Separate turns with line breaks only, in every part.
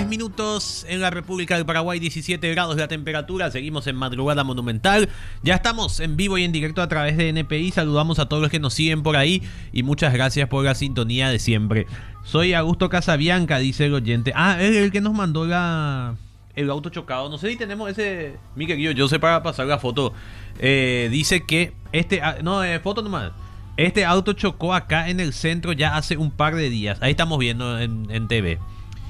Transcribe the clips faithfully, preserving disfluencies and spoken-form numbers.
diez minutos en la República del Paraguay, diecisiete grados la temperatura. Seguimos en Madrugada Monumental. Ya estamos en vivo y en directo a través de N P I. Saludamos a todos los que nos siguen por ahí y muchas gracias por la sintonía de siempre. Soy Augusto Casabianca, dice el oyente. Ah, es el que nos mandó la... el auto chocado. No sé si tenemos ese... Mi querido, yo sé para pasar la foto. Eh, dice que este... No, eh, foto nomás. Este auto chocó acá en el centro ya hace un par de días. Ahí estamos viendo en, en T V.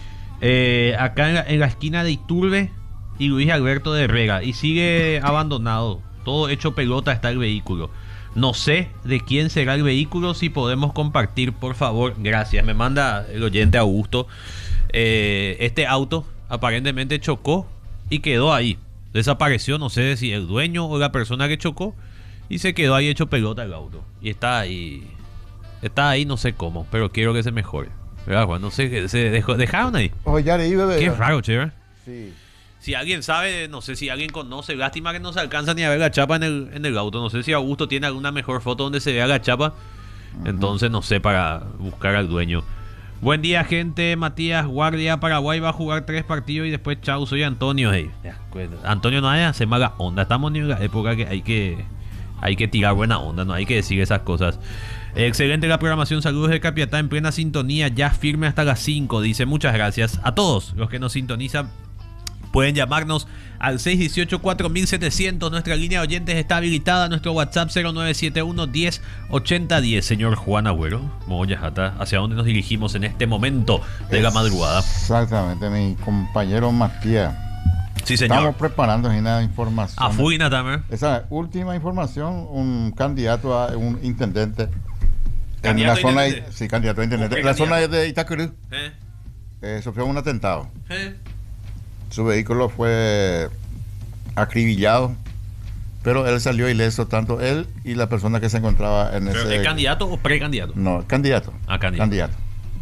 Eh, acá en la, en la esquina de Iturbe y Luis Alberto de Herrera. Y sigue abandonado. Todo hecho pelota está el vehículo. No sé de quién será el vehículo. Si podemos compartir, por favor. Gracias. Me manda el oyente Augusto. Eh, este auto aparentemente chocó y quedó ahí. Desapareció. No sé si el dueño o la persona que chocó. Y se quedó ahí hecho pelota el auto. Y está ahí. Está ahí, no sé cómo. Pero quiero que se mejore. ¿Verdad, Juan? No sé, se dejó, dejaron ahí.
Oye, ya leí, bebé.
Qué raro, chévere.
Sí.
Si alguien sabe, no sé si alguien conoce. Lástima que no se alcanza ni a ver la chapa en el, en el auto. No sé si Augusto tiene alguna mejor foto donde se vea la chapa. Uh-huh. Entonces, no sé, para buscar al dueño. Buen día, gente. Matías Guardia, Paraguay va a jugar tres partidos y después chau, soy Antonio. Hey. Pues, Antonio, no haya hace mala onda. Estamos en la época que hay que... Hay que tirar buena onda, no hay que decir esas cosas. Excelente la programación, saludos de Capiatá en plena sintonía, ya firme hasta las cinco, dice. Muchas gracias a todos los que nos sintonizan. Pueden llamarnos al seis uno ocho, cuatro siete cero cero. Nuestra línea de oyentes está habilitada. Nuestro WhatsApp cero nueve siete uno, diez, ochenta, diez. Señor Juan Agüero, Moyajata, ¿hacia dónde nos dirigimos en este momento de la madrugada?
Exactamente, mi compañero Matías.
Sí, señor.
Estamos preparando una información.
A Fugina Tamer.
Esa última información, un candidato a un intendente
en
la zona de, sí, candidato a intendente. En la zona de Itacurú
¿Eh?
eh, sufrió un atentado.
¿Eh?
Su vehículo fue acribillado, pero él salió ileso, tanto él y la persona que se encontraba en
¿Pero
ese...
¿Es candidato o precandidato?
No, candidato.
Ah, candidato.
Candidato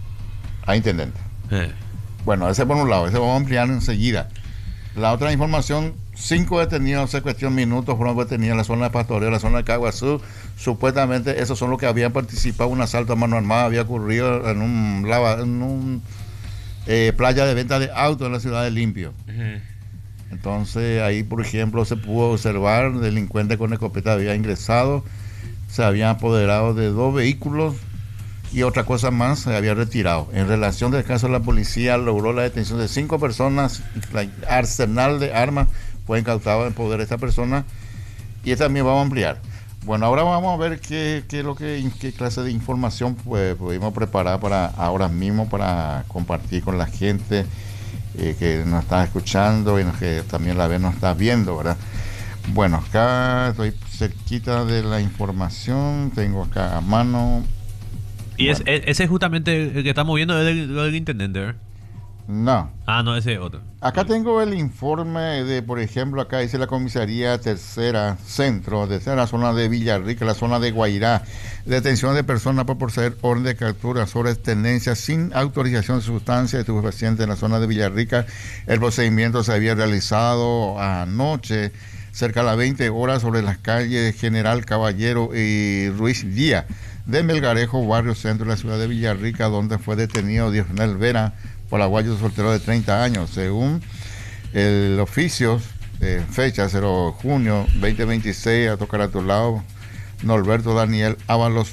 a intendente.
¿Eh?
Bueno, ese por un lado, ese vamos a ampliar enseguida. La otra información, cinco detenidos hace cuestión de minutos fueron detenidos en la zona de Pastoreo, en la zona de Caguazú. Supuestamente esos son los que habían participado en un asalto a mano armada, había ocurrido en un, lava, en un eh, playa de venta de autos en la ciudad de Limpio. Uh-huh. Entonces ahí, por ejemplo, se pudo observar delincuentes con escopeta había ingresado, se habían apoderado de dos vehículos y otra cosa más se había retirado. En relación del caso, la policía logró la detención de cinco personas, el arsenal de armas fue incautado en poder de esta persona y también vamos a ampliar. Bueno, ahora vamos a ver qué, qué, lo que, qué clase de información pues, pudimos preparar para ahora mismo para compartir con la gente eh, que nos está escuchando y que también la vez nos está viendo, ¿verdad? Bueno, acá estoy cerquita de la información, tengo acá a mano.
Y
bueno.
es, ese es justamente el que estamos viendo, es el, el intendente, ¿verdad?
No.
Ah, no, ese es otro.
Acá tengo el informe de, por ejemplo, acá dice la comisaría tercera centro, de la zona de Villarrica, la zona de Guairá, detención de personas por proceder orden de captura sobre tenencia sin autorización de sustancia estupefaciente en la zona de Villarrica. El procedimiento se había realizado anoche, cerca de las veinte horas, sobre las calles General Caballero y Ruiz Díaz de Melgarejo, barrio centro de la ciudad de Villarrica, donde fue detenido Dionel Vera, paraguayo soltero de treinta años. Según el oficio, eh, fecha cero de junio veinte veintiséis, a tocar a tu lado, Norberto Daniel Ábalos,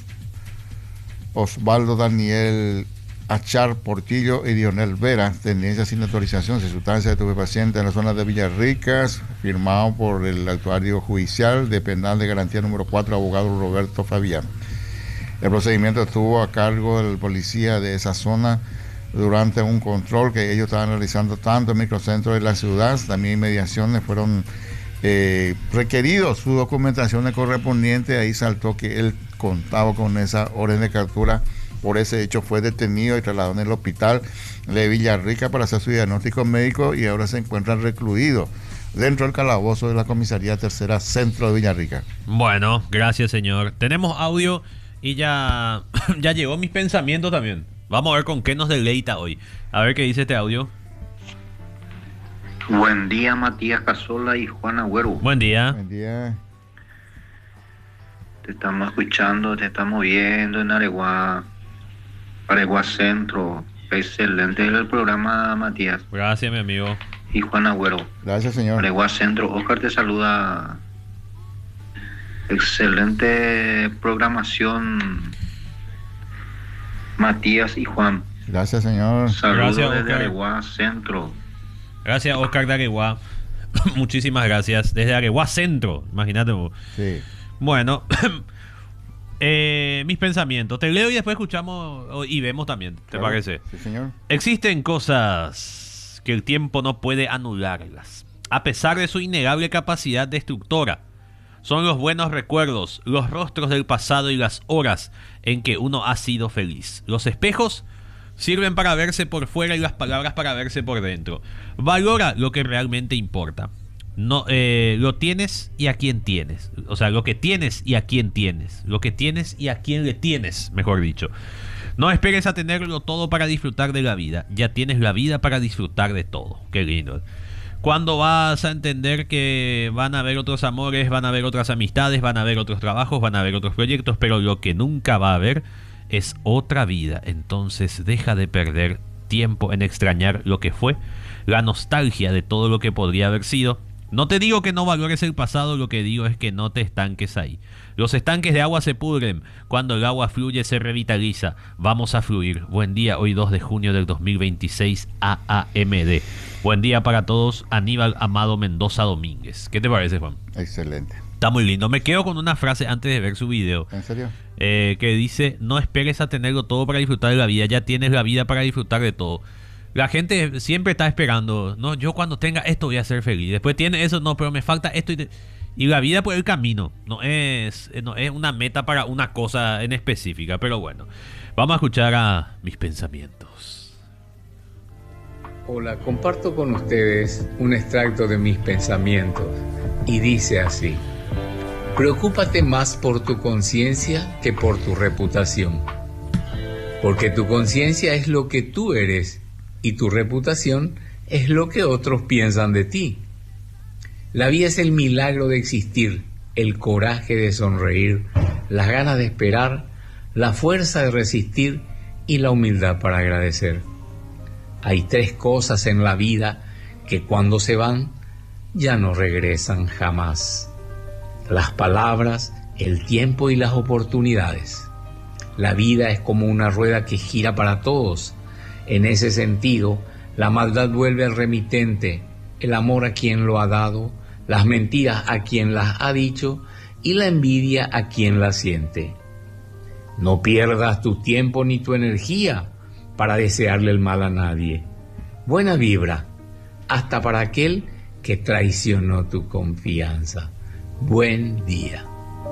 Osvaldo Daniel Achar Portillo y Dionel Vera, tenencia sin autorización de sustancia estupefaciente en la zona de Villarricas, firmado por el actuario judicial de penal de garantía número cuatro, abogado Roberto Fabián. El procedimiento estuvo a cargo del policía de esa zona durante un control que ellos estaban realizando tanto en el microcentro de la ciudad. También inmediaciones fueron eh, requeridos su documentación correspondiente. Ahí saltó que él contaba con esa orden de captura. Por ese hecho fue detenido y trasladado en el hospital de Villarrica para hacer su diagnóstico médico y ahora se encuentra recluido dentro del calabozo de la comisaría tercera centro de Villarrica.
Bueno, gracias, señor. Tenemos audio y ya, ya llegó mis pensamientos también. Vamos a ver con qué nos deleita hoy. A ver qué dice este audio.
Buen día, Matías Casola y Juan Agüero.
Buen día.
Buen día.
Te estamos escuchando, te estamos viendo en Areguá, Areguá Centro, Excelente el programa, Matías.
Gracias, mi amigo.
Y Juan Agüero.
Gracias, señor.
Areguá Centro. Oscar te saluda. Excelente programación, Matías y Juan.
Gracias, señor.
Saludos
Gracias,
desde
Oscar.
Areguá Centro.
Gracias, Oscar de Areguá. Muchísimas gracias. Desde Areguá Centro. Imagínate vos.
Sí.
Bueno, eh, mis pensamientos. Te leo y después escuchamos o- y vemos también. ¿Te
Claro.
parece?
Sí, señor.
Existen cosas que el tiempo no puede anularlas, a pesar de su innegable capacidad destructora. Son los buenos recuerdos, los rostros del pasado y las horas en que uno ha sido feliz. Los espejos sirven para verse por fuera y las palabras para verse por dentro. Valora lo que realmente importa. No, eh, lo tienes y a quién tienes. O sea, lo que tienes y a quién tienes. Lo que tienes y a quién le tienes, mejor dicho. No esperes a tenerlo todo para disfrutar de la vida. Ya tienes la vida para disfrutar de todo. Qué lindo. Cuando vas a entender que van a haber otros amores, van a haber otras amistades, van a haber otros trabajos, van a haber otros proyectos, pero lo que nunca va a haber es otra vida. Entonces deja de perder tiempo en extrañar lo que fue, la nostalgia de todo lo que podría haber sido. No te digo que no valores el pasado, lo que digo es que no te estanques ahí. Los estanques de agua se pudren, cuando el agua fluye se revitaliza. Vamos a fluir. Buen día, hoy dos de junio del dos mil veintiséis, A A M D. Buen día para todos, Aníbal Amado Mendoza Domínguez. ¿Qué te parece, Juan?
Excelente.
Está muy lindo. Me quedo con una frase antes de ver su video.
¿En serio?
Eh, que dice, no esperes a tenerlo todo para disfrutar de la vida, ya tienes la vida para disfrutar de todo. La gente siempre está esperando, no, yo cuando tenga esto voy a ser feliz. Después tiene eso, no, pero me falta esto. Y, te- y la vida por el camino, no es, no es una meta para una cosa en específica. Pero bueno, vamos a escuchar a mis pensamientos.
Hola, comparto con ustedes un extracto de mis pensamientos y dice así: preocúpate más por tu conciencia que por tu reputación, porque tu conciencia es lo que tú eres y tu reputación es lo que otros piensan de ti. La vida es el milagro de existir, el coraje de sonreír, las ganas de esperar, la fuerza de resistir y la humildad para agradecer. Hay tres cosas en la vida que cuando se van ya no regresan jamás: las palabras, el tiempo y las oportunidades. La vida es como una rueda que gira para todos. En ese sentido, la maldad vuelve al remitente, el amor a quien lo ha dado, las mentiras a quien las ha dicho y la envidia a quien la siente. No pierdas tu tiempo ni tu energía para desearle el mal a nadie. Buena vibra, hasta para aquel que traicionó tu confianza. Buen día.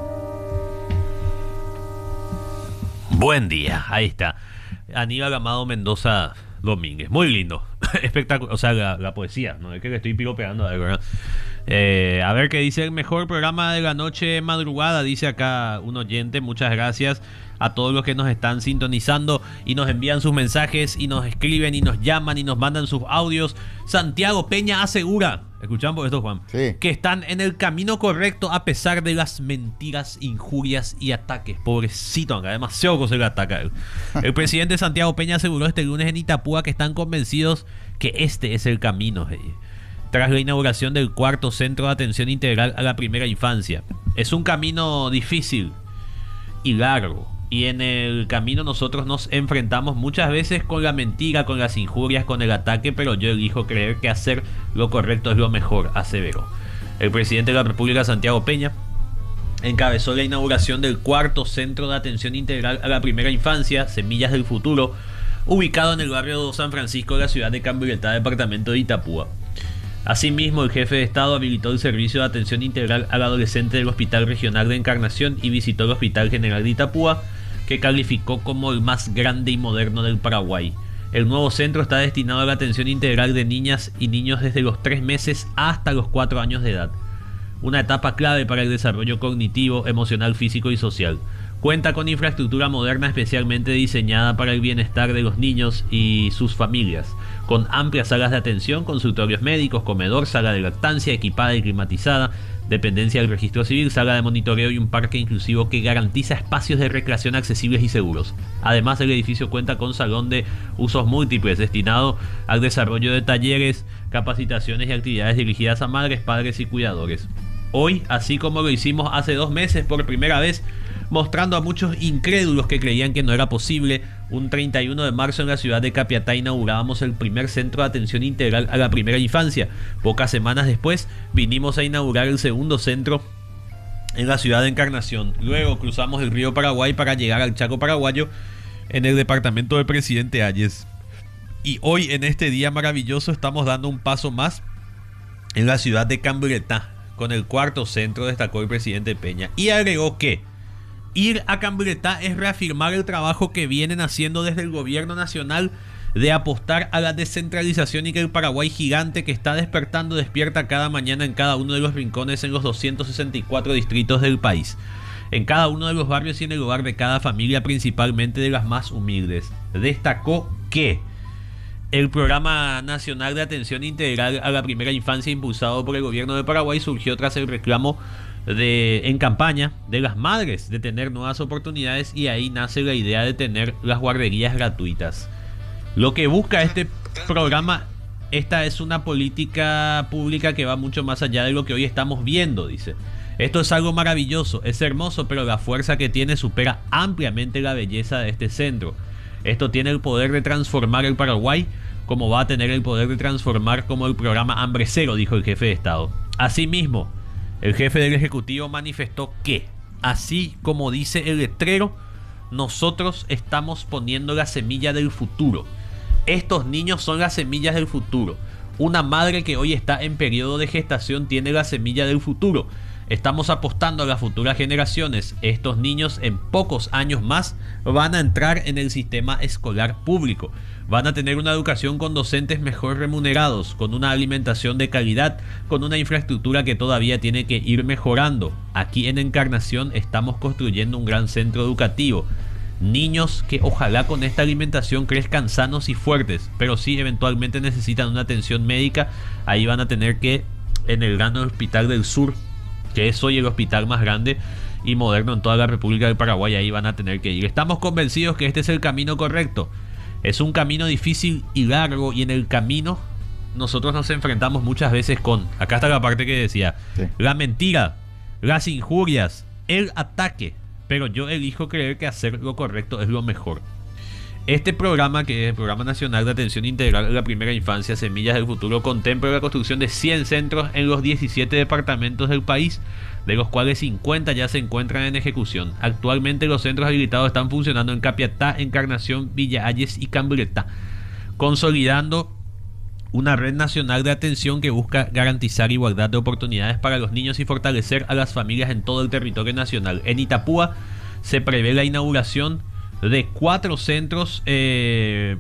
Buen día, ahí está. Aníbal Amado Mendoza Domínguez. Muy lindo. Espectacular. O sea, la, la poesía, no es que le estoy piropeando algo, ¿verdad? Eh, a ver qué dice el mejor programa de la noche madrugada. Dice acá un oyente. Muchas gracias a todos los que nos están sintonizando y nos envían sus mensajes y nos escriben y nos llaman y nos mandan sus audios. Santiago Peña asegura, escuchamos por esto, Juan,
Sí.
que están en el camino correcto a pesar de las mentiras, injurias y ataques. Pobrecito, acá demasiado cosa le ataca a él. El presidente Santiago Peña aseguró este lunes en Itapúa que están convencidos que este es el camino, hey, tras la inauguración del cuarto centro de atención integral a la primera infancia. Es un camino difícil y largo, y en el camino nosotros nos enfrentamos muchas veces con la mentira, con las injurias, con el ataque, pero yo elijo creer que hacer lo correcto es lo mejor, aseveró. El presidente de la República, Santiago Peña, encabezó la inauguración del cuarto centro de atención integral a la primera infancia, Semillas del Futuro, ubicado en el barrio de San Francisco de la ciudad de Cambrietá, departamento de Itapúa. Asimismo, el jefe de Estado habilitó el servicio de atención integral al adolescente del Hospital Regional de Encarnación y visitó el Hospital General de Itapúa, que calificó como el más grande y moderno del Paraguay. El nuevo centro está destinado a la atención integral de niñas y niños desde los tres meses hasta los cuatro años de edad, una etapa clave para el desarrollo cognitivo, emocional, físico y social. cuenta con infraestructura moderna especialmente diseñada para el bienestar de los niños y sus familias, con amplias salas de atención, consultorios médicos, comedor, sala de lactancia equipada y climatizada, dependencia del registro civil, sala de monitoreo y un parque inclusivo que garantiza espacios de recreación accesibles y seguros. Además, el edificio cuenta con salón de usos múltiples destinado al desarrollo de talleres, capacitaciones y actividades dirigidas a madres, padres y cuidadores. Hoy, así como lo hicimos hace dos meses por primera vez, mostrando a muchos incrédulos que creían que no era posible, un treinta y uno de marzo en la ciudad de Capiatá inaugurábamos el primer centro de atención integral a la primera infancia. Pocas semanas después vinimos a inaugurar el segundo centro en la ciudad de Encarnación. Luego cruzamos el río Paraguay para llegar al Chaco paraguayo en el departamento del presidente Hayes. Y hoy, en este día maravilloso, estamos dando un paso más en la ciudad de Cambretá, con el cuarto centro, destacó el presidente Peña. Y agregó que ir a Cambretá es reafirmar el trabajo que vienen haciendo desde el gobierno nacional de apostar a la descentralización y que el Paraguay gigante que está despertando despierta cada mañana en cada uno de los rincones en los doscientos sesenta y cuatro distritos del país, en cada uno de los barrios y en el hogar de cada familia, principalmente de las más humildes. Destacó que el Programa Nacional de Atención Integral a la Primera Infancia, impulsado por el gobierno de Paraguay, surgió tras el reclamo de, en campaña de las madres de tener nuevas oportunidades, y ahí nace la idea de tener las guarderías gratuitas. Lo que busca este programa, esta es una política pública que va mucho más allá de lo que hoy estamos viendo, dice. Esto es algo maravilloso, es hermoso, pero la fuerza que tiene supera ampliamente la belleza de este centro. Esto tiene el poder de transformar el Paraguay, como va a tener el poder de transformar como el programa Hambre Cero, dijo el jefe de Estado. Asimismo, el jefe del Ejecutivo manifestó que, así como dice el letrero, nosotros estamos poniendo la semilla del futuro. Estos niños son las semillas del futuro. Una madre que hoy está en periodo de gestación tiene la semilla del futuro. Estamos apostando a las futuras generaciones. Estos niños en pocos años más van a entrar en el sistema escolar público. Van a tener una educación con docentes mejor remunerados, con una alimentación de calidad, con una infraestructura que todavía tiene que ir mejorando. Aquí en Encarnación estamos construyendo un gran centro educativo. Niños que ojalá con esta alimentación crezcan sanos y fuertes, pero si eventualmente necesitan una atención médica, ahí van a tener que, en el Gran Hospital del Sur, que es hoy el hospital más grande y moderno en toda la República del Paraguay, ahí van a tener que ir. Estamos convencidos que este es el camino correcto. Es un camino difícil y largo, y en el camino nosotros nos enfrentamos muchas veces con, acá está la parte que decía, sí, la mentira, las injurias, el ataque, pero yo elijo creer que hacer lo correcto es lo mejor. Este programa, que es el Programa Nacional de Atención Integral a la Primera Infancia, Semillas del Futuro, contempla la construcción de cien centros en los diecisiete departamentos del país, de los cuales cincuenta ya se encuentran en ejecución. Actualmente los centros habilitados están funcionando en Capiatá, Encarnación, Villa Hayes y Cambretá, consolidando una red nacional de atención que busca garantizar igualdad de oportunidades para los niños y fortalecer a las familias en todo el territorio nacional. En Itapúa se prevé la inauguración de cuatro centros eh,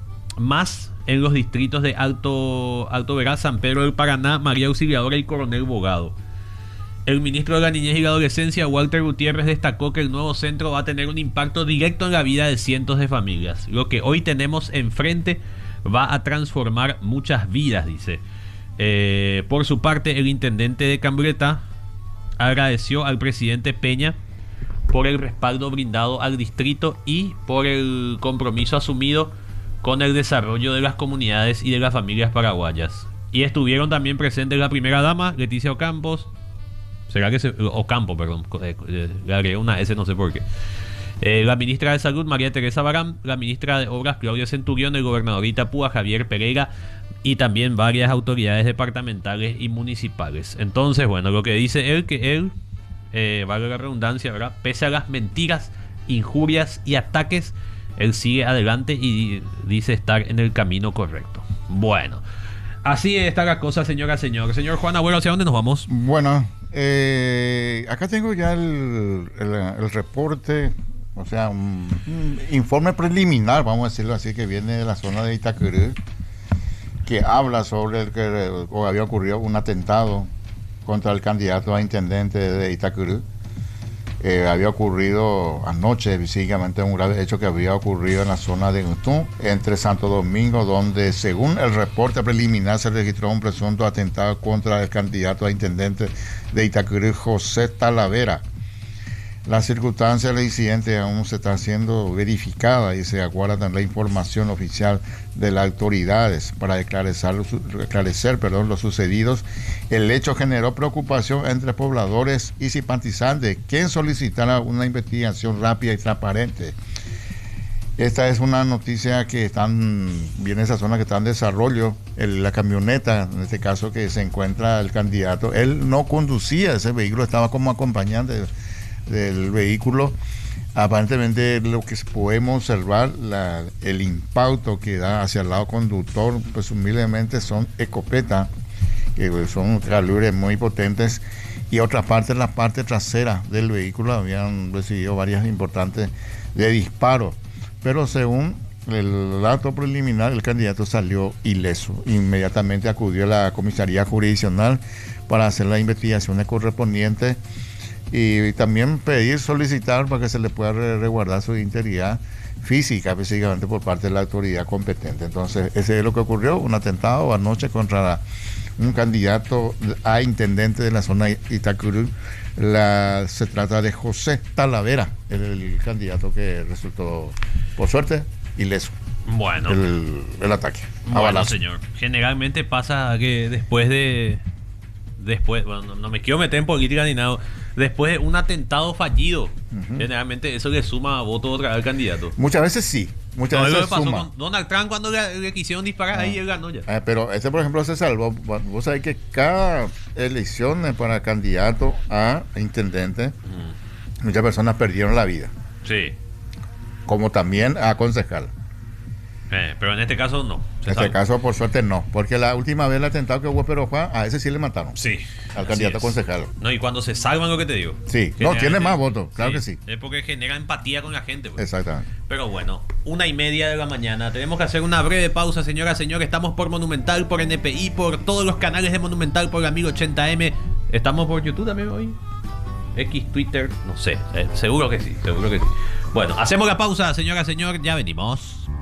más en los distritos de Alto, Alto Verá, San Pedro del Paraná, María Auxiliadora y Coronel Bogado. El ministro de la Niñez y la Adolescencia, Walter Gutiérrez, destacó que el nuevo centro va a tener un impacto directo en la vida de cientos de familias. Lo que hoy tenemos enfrente va a transformar muchas vidas, dice. Eh, por su parte, el intendente de Cambretá agradeció al presidente Peña por el respaldo brindado al distrito y por el compromiso asumido con el desarrollo de las comunidades y de las familias paraguayas. Y estuvieron también presentes la primera dama, Leticia Ocampos, será que se, Ocampo, perdón, le agregué una S, no sé por qué. Eh, la ministra de Salud, María Teresa Barán, la ministra de Obras, Claudia Centurión, el gobernador de Itapúa, Javier Pereira, y también varias autoridades departamentales y municipales. Entonces, bueno, lo que dice él, que él Eh, valga la redundancia, ¿verdad? Pese a las mentiras, injurias y ataques, él sigue adelante y dice estar en el camino correcto. Bueno, así está la cosa, señora, señor. Señor Juan Agüero, ¿hacia dónde nos vamos?
Bueno, eh, acá tengo ya el, el, el reporte, o sea, un, un informe preliminar, vamos a decirlo así, que viene de la zona de Itacurú, que habla sobre el que o había ocurrido un atentado contra el candidato a intendente de Itacurú. Eh, había ocurrido anoche, básicamente un grave hecho que había ocurrido en la zona de Utú, entre Santo Domingo, donde según el reporte preliminar se registró un presunto atentado contra el candidato a intendente de Itacurú, José Talavera. La circunstancia del incidente aún se está siendo verificada y se aguarda la información oficial de las autoridades para esclarecer, esclarecer perdón, los sucedidos. El hecho generó preocupación entre pobladores y simpatizantes, quien solicitaron una investigación rápida y transparente. Esta es una noticia que están, viene esa zona que está en desarrollo. El, la camioneta, en este caso que se encuentra el candidato, él no conducía ese vehículo, estaba como acompañante del vehículo. Aparentemente lo que podemos observar, la, el impacto que da hacia el lado conductor, presumiblemente son escopetas, que son calibres muy potentes, y otra parte, la parte trasera del vehículo, habían recibido varias importantes de disparos, pero según el dato preliminar, el candidato salió ileso. Inmediatamente acudió a la comisaría jurisdiccional para hacer las investigaciones correspondientes y también pedir, solicitar para que se le pueda resguardar su integridad física, específicamente por parte de la autoridad competente. Entonces, ese es lo que ocurrió, un atentado anoche contra la, un candidato a intendente de la zona de Itacurú. La, se trata de José Talavera, el, el candidato que resultó, por suerte, ileso.
Bueno.
El, el ataque.
Bueno, señor. Generalmente pasa que después de... Después, bueno, no, no me quiero meter en política ni nada. Después de un atentado fallido, uh-huh. generalmente eso le suma voto otra vez al candidato.
Muchas veces sí. Muchas
no,
veces
lo que pasó
suma.
Con Donald Trump cuando le, le quisieron disparar, ah. ahí él ganó ya.
Eh, pero este, por ejemplo, se salvó. Vos sabés que cada elección para candidato a intendente, uh-huh. muchas personas perdieron la vida.
Sí.
Como también a concejal.
Eh, pero en este caso no.
En este caso, por suerte, no. Porque la última vez el atentado que hubo en Perojuá, a ese sí le mataron.
Sí.
Al candidato concejal.
No, y cuando se salvan, lo que te digo.
Sí. No, tiene más votos, claro sí, que sí.
Es porque genera empatía con la gente. Pues.
Exactamente.
Pero bueno, una y media de la mañana. Tenemos que hacer una breve pausa, señoras, señores. Estamos por Monumental, por N P I, por todos los canales de Monumental, por el amigo ochenta eme. ¿Estamos por YouTube también hoy? X, Twitter, no sé. Eh, seguro que sí, seguro que sí. Bueno, hacemos la pausa, señora, señor. Ya venimos.